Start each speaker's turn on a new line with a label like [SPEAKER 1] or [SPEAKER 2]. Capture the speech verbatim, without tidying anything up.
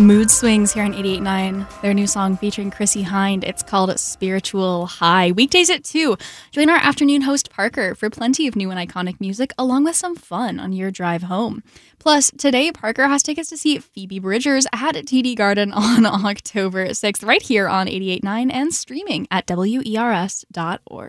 [SPEAKER 1] Mood Swings here on eighty-eight point nine. Their new song featuring Chrissy Hind. It's called Spiritual High. Weekdays at two. Join our afternoon host Parker for plenty of new and iconic music along with some fun on your drive home. Plus, today Parker has tickets to see Phoebe Bridgers at T D Garden on October sixth right here on eighty-eight point nine and streaming at W E R S dot org.